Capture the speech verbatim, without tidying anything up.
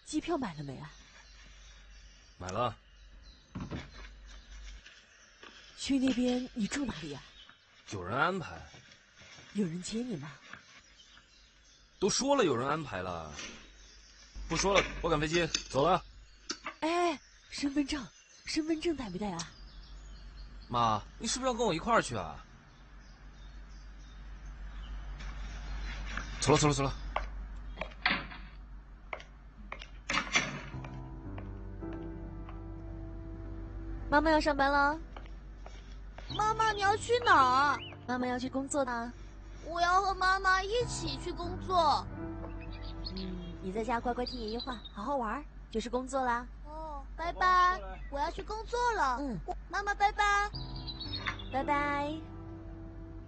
机票买了没啊？ 买了。 去那边你住哪里啊？ 有人安排。 有人接你吗？ 都说了有人安排了。不说了，我赶飞机走了。 哎，身份证，身份证带没带啊？ 妈，你是不是要跟我一块儿去啊？走了走了走了。 妈妈要上班了。 妈妈，你要去哪儿？ 妈妈要去工作呢。 我要和妈妈一起去工作。 嗯，你在家乖乖听爷爷话，好好玩，就是工作啦。 哦，拜拜，我要去工作了。 嗯， 妈妈，拜拜， 拜拜。